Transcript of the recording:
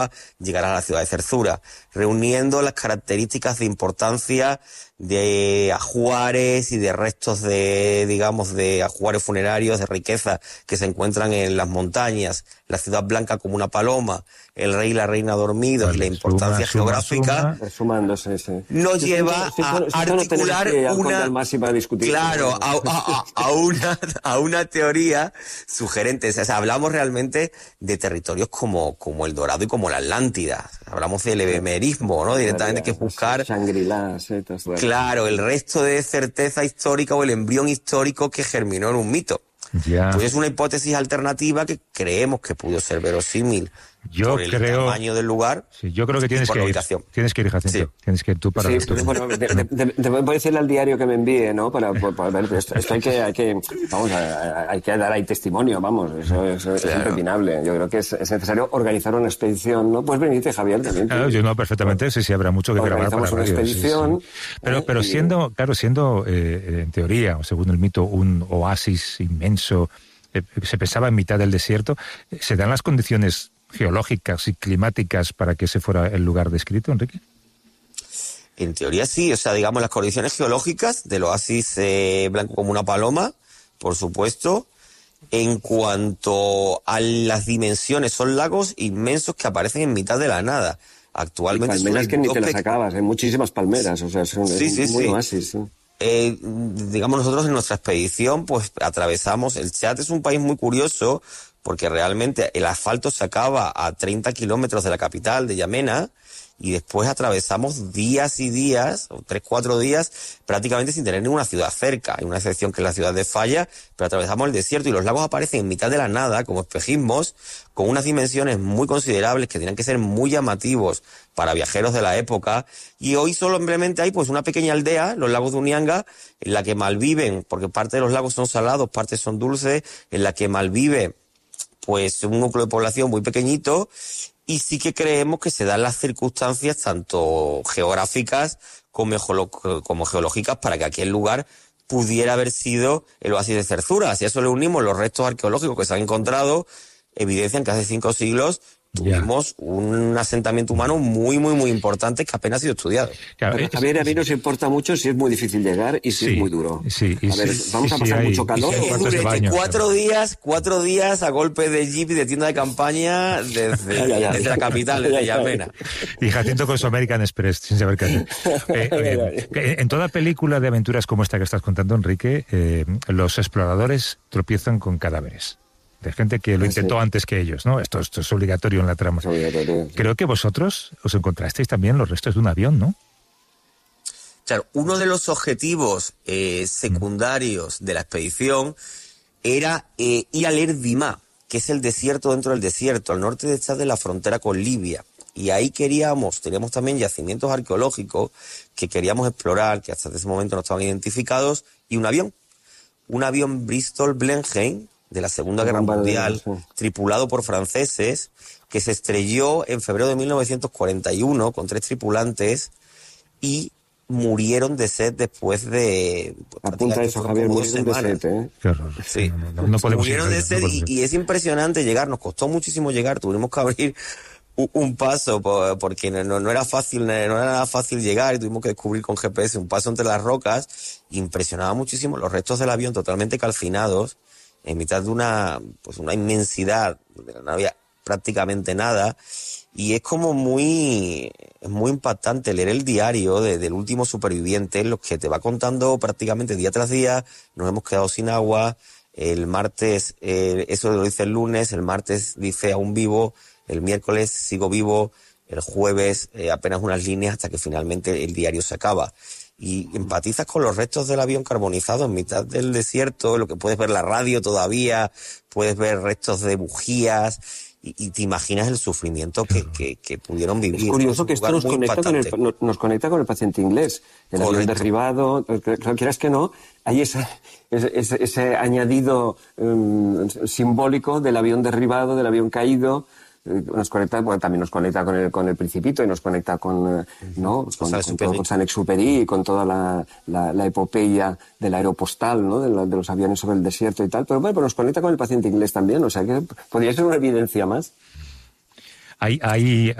llegar a la ciudad de Zerzura, reuniendo las características de importancia de ajuares y de restos de, digamos, de ajuares funerarios, de riqueza que se encuentran en las montañas, la ciudad blanca como una paloma, el rey y la reina dormidos, la importancia geográfica, nos lleva a articular claro, a una teoría sugerente. O sea, hablamos realmente de territorios como el Dorado y como la Atlántida. Hablamos del ebemerismo, ¿no? Directamente, que es buscar Shangri-La, claro, el resto de certeza histórica o el embrión histórico que germinó en un mito. Pues es una hipótesis alternativa que creemos que pudo ser verosímil. Por el tamaño del lugar. Sí, yo creo que tienes que ir, Jacinto. Sí. Tienes que ir tú para ver. Bueno, voy a decirle al diario que me envíe, ¿no? Para ver, esto hay que dar ahí testimonio, vamos. Eso es impepinable. Yo creo que es necesario organizar una expedición, ¿no? Pues venirte, Javier, también. Claro, yo no, perfectamente, sí, habrá mucho que grabar para una expedición. Sí. Pero siendo en teoría, o según el mito, un oasis inmenso, se pensaba en mitad del desierto, ¿se dan las condiciones geológicas y climáticas para que ese fuera el lugar descrito, Enrique? En teoría sí, o sea, digamos, las condiciones geológicas del oasis blanco como una paloma, por supuesto. En cuanto a las dimensiones, son lagos inmensos que aparecen en mitad de la nada. Actualmente y palmeras que ni te las acabas, hay muchísimas palmeras, o sea, es un oasis. Digamos, nosotros en nuestra expedición, pues atravesamos, el Chad es un país muy curioso, porque realmente el asfalto se acaba a 30 kilómetros de la capital, de Yamena, y después atravesamos días y días, o 3-4 días, prácticamente sin tener ninguna ciudad cerca. Hay una excepción que es la ciudad de Falla, pero atravesamos el desierto y los lagos aparecen en mitad de la nada, como espejismos, con unas dimensiones muy considerables que tenían que ser muy llamativos para viajeros de la época. Y hoy simplemente hay pues una pequeña aldea, los lagos de Unianga, en la que malviven, porque parte de los lagos son salados, parte son dulces, en la que malvive pues un núcleo de población muy pequeñito, y sí que creemos que se dan las circunstancias tanto geográficas como geológicas para que aquel lugar pudiera haber sido el oasis de Zerzura. Si a eso le unimos los restos arqueológicos que se han encontrado, evidencian que hace 5 siglos tuvimos un asentamiento humano muy, muy, muy importante que apenas ha sido estudiado. Claro, pero, Javier, a mí nos importa mucho si es muy difícil llegar y si es muy duro. Vamos a pasar mucho calor. Durante 4 días a golpe de jeep y de tienda de campaña desde la capital, desde Yamena. Y Jacinto con su American Express, sin saber qué hacer. En toda película de aventuras como esta que estás contando, Enrique, los exploradores tropiezan con cadáveres de gente que lo intentó antes que ellos, ¿no? Esto es obligatorio en la trama. Creo que vosotros os encontrasteis también los restos de un avión, ¿no? Claro, uno de los objetivos secundarios de la expedición era ir al Erdimá, que es el desierto dentro del desierto, al norte de Chad, de la frontera con Libia. Y ahí teníamos también yacimientos arqueológicos que queríamos explorar, que hasta ese momento no estaban identificados, y un avión Bristol Blenheim, de la Segunda Guerra Mundial, tripulado por franceses, que se estrelló en febrero de 1941 con 3 tripulantes y murieron de sed después de... Apunta eso, Javier, murieron de sed, ¿eh? Qué horror. Sí, no podemos murieron de sed y es impresionante llegar, nos costó muchísimo llegar, tuvimos que abrir un paso porque no era fácil, no era nada fácil llegar y tuvimos que descubrir con GPS un paso entre las rocas. Impresionaba muchísimo los restos del avión totalmente calcinados, en mitad de una inmensidad donde no había prácticamente nada, y es como muy impactante leer el diario del último superviviente, en los que te va contando prácticamente día tras día: nos hemos quedado sin agua, el martes, eso lo dice el lunes, el martes dice aún vivo, el miércoles sigo vivo, el jueves apenas unas líneas, hasta que finalmente el diario se acaba. Y empatizas con los restos del avión carbonizado en mitad del desierto, lo que puedes ver la radio todavía, puedes ver restos de bujías, y te imaginas el sufrimiento que pudieron vivir. Es curioso que esto nos conecta con el paciente inglés. El avión derribado, quieras que no, hay ese añadido simbólico del avión derribado, del avión caído. Nos conecta, también nos conecta con el Principito y nos conecta con Saint-Exupéry y con toda la epopeya de la aeropostal, ¿no? de los aviones sobre el desierto y tal, pero nos conecta con el paciente inglés también, o sea que podría ser una evidencia más. hay